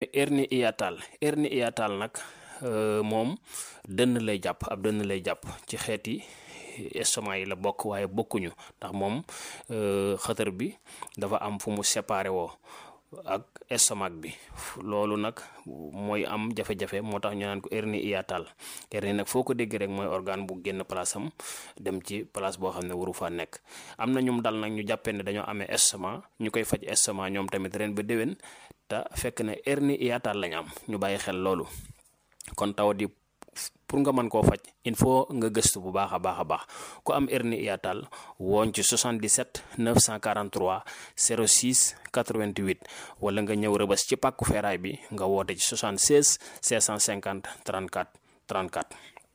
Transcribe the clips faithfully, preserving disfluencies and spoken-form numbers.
hernie hiatale hernie hiatale nag moom dënn lay jàpp ab dënn lay jàpp ci xeeti estomac yi la bokk waaye bokkuñu ndax moom xëtër bi dafa am fu mu séparé woo ak estomac bi loolu nag mooy am jafe-jafe moo tax ñu naan ko hernie hiatale hernie nag foo ko dégg rek mooy organe bu génn place am dem ci place boo xam ne waru faa nekk. am na ñum dal nag ñu jàppee ne dañoo amee estomac ñu koy faj estomac ñoom tamit ren ba déwén te fekk ne hernie hiatale lañ am ñu bàyyi xel loolu kon taw di pour nga mën koo faj il faut nga gëstu bu baax a baax a baax ku am hernie hiatale woon ci soixante-dix-sept neuf cent quarante-trois zéro six quatre-vingt-huit wala nga ñëw rëbës ci pàkku feeraay bi nga woote ci soixante-seize cinq cent cinquante trente-quatre trente-quatre.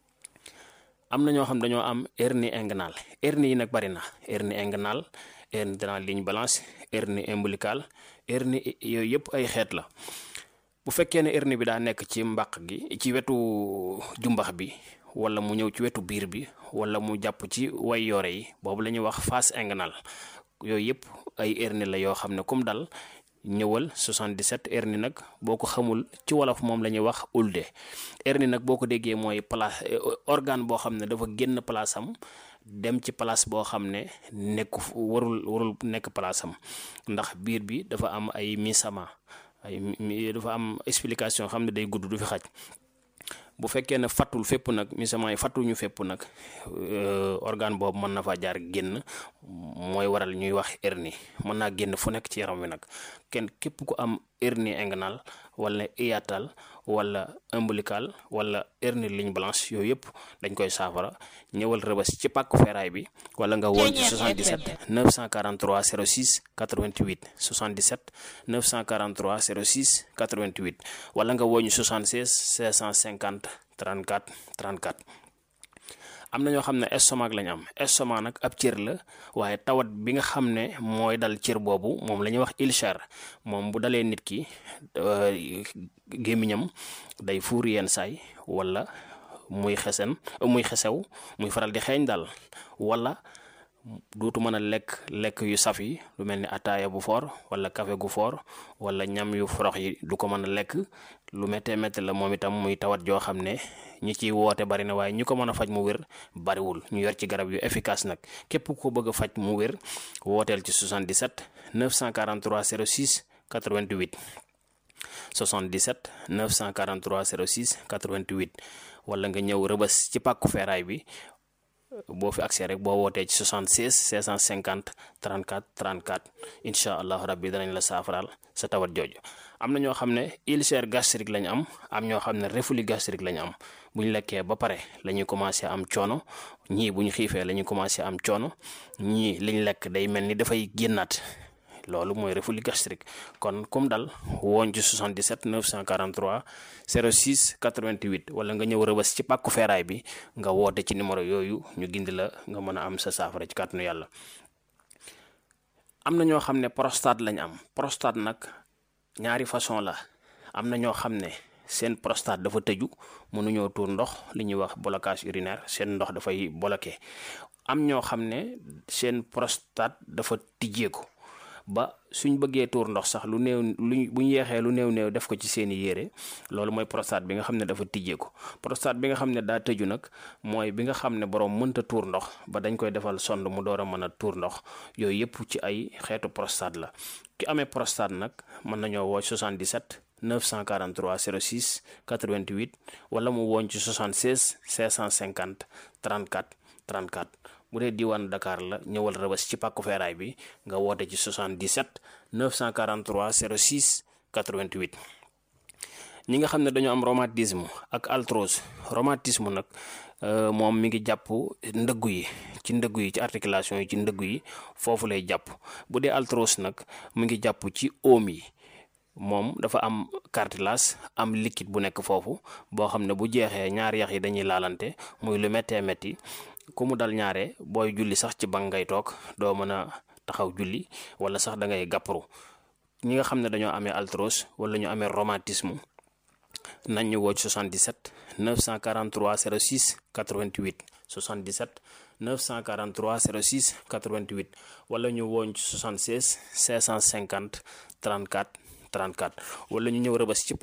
am na ñoo xam dañoo am hernie inguinale hernie yi nag bari na hernie inguinale hernie de la ligne blanche hernie ombilicale hernie yooyu yëpp ay xeet la. bu fekkee ne hernie bi daa nekk ci mbàq gi ci wetu jumbax bi wala mu ñëw ci wetu biir bi wala mu jàpp ci way yoore yi boobu la ñuy wax face inguinale yooyu yëpp ay hernie la yoo xam ne comme dal ñëwal soixante-dix-sept hernie nag boo ko xamul ci wolof moom la ñuy wax ulde hernie nag boo ko déggee mooy place organe boo xam ne dafa génn place am dem ci place boo xam ne nekku warul warul nekk place am ndax biir bi dafa am ay misama ay dafa am explication xam ne day gudd du fi xaj bu fekkee ne fattul fépp nag misament yi fattuñu fépp nag organe boobu mën na faa jaar génn mooy waral ñuy wax hernie mën naa génn fu nekk ci yaram wi nag kenn képp ku am hernie inguinale wala hiatale wala ombilical wala hernie ligne blanche yooyu yëpp dañ koy saafara ñëwal rëbës ci pàkku feeraay bi wala nga woon ci soixante-dix-sept neuf cent quarante-trois zéro six quatre-vingt-huit soixante-dix-sept neuf cent quarante-trois zéro six quatre-vingt-huit wala nga woon soixante-seize cinq cent cinquante trente-quatre trente-quatre. am na ñoo xam ne estomac lañ am estomac nag ab cër la waaye tawat bi nga xam ne mooy dal cër boobu moom la ñuy wax ulcère moom bu dalee nit ki gémmiñam day fuur yenn saay wala muy xesen muy xesew muy faral di xeeñ daal wala dootu mën a lekk lekk yu saf yi lu mel ni ataaya bu foor wala café gu foor wala ñam yu forox yi du ko mën a lekk lu méttee métti la moom itam muy tawat joo xam ne ñi ciy woote bari na waaye ñu ko mën a faj mu wér bariwul ñu yor ci garab yu efficace nag képp ku ko bëgg a faj mu wér wooteel ci soixante-dix-sept neuf cent quarante-trois zéro six quatre-vingt-huit soixante-dix-sept neuf cent quarante-trois zéro six quatre-vingt-huit wala nga ñëw rëbës ci pàkku feeraay bi boo fi accès rek boo wootee ci soixante-seize cinq cent cinquante trente-quatre trente-quatre incha allahu rabbi danañ la saafaraal sa tawat jooju. am na ñoo xam ne ulcère gastrique lañ am am ñoo xam ne reflux gastrique lañ am bu ñu lekkee ba pare la ñuy commencé am coono ñii bu ñu xiifee la ñuy commencé am coono ñii liñ lekk day mel ni dafay génnaat loolu mooy reflux gastrique kon comme dal woon ci soixante-dix-sept neuf cent quarante-trois zéro six quatre-vingt-huit wala nga ñëw rëbës ci pàkku feeraay bi nga woote ci numéro yooyu ñu gindi la nga mën a am sa saafara ci kàttanu yàlla. am na ñoo xam ne prostate lañ am prostate nag ñaari façon la am na ñoo xam ne seen prostate dafa tëju mënuñoo tuur ndox li ñuy wax blocage urinaire seen ndox dafay bloqué am ñoo xam ne seen prostate dafa tijjeeku ba suñ bëggee tuur ndox sax lu néew lu bu ñu yeexee lu néew néew def ko ci seeni yére loolu mooy prostate bi nga xam ne dafa tijjeeku prostate bi nga xam ne daa tëju nag mooy bi nga xam ne borom mënta tuur ndox ba dañ koy defal sonde mu door a mën a tuur ndox yooyu yëpp ci ay xeetu prostate la ki amee prostate nag mën nañoo woo soixante-dix-sept neuf cent quarante-trois zéro six quatre-vingt-huit wala mu woon ci soixante-seize cinq cent cinquante trente-quatre trente-quatre bu dee diwaanu Dakar la ñëwal rëbës ci pàkku feeraay bi nga woote ci soixante-dix-sept neuf cent quarante-trois zéro six quatre-vingt-huit. ñi nga xam ne dañoo am rhumatisme ak arthrose rhumatisme nag moom mi ngi jàpp ndëggu yi ci ndëggu yi ci articulation yi ci ndëggu yi foofu lay jàpp bu dee arthrose nag mu ngi jàpp ci oom yi moom dafa am cartilage am liquide bu nekk foofu boo xam ne bu jeexee ñaari yax yi dañuy laalante muy lu méttee métti ku mu dal ñaare booy julli sax ci bank ngay toog doo mën a taxaw julli wala sax da ngay gàpparu ñi nga xam ne dañoo amee arthrose wala ñu amee rhumatisme nañ ñu woo soixante-dix-sept neuf cent quarante-trois zéro six quatre-vingt-huit soixante-dix-sept neuf cent quarante-trois zéro six quatre-vingt-huit wala ñu woo soixante-seize cinq cent cinquante trente-quatre trente-quatre wala ñu ñëw rëbës ci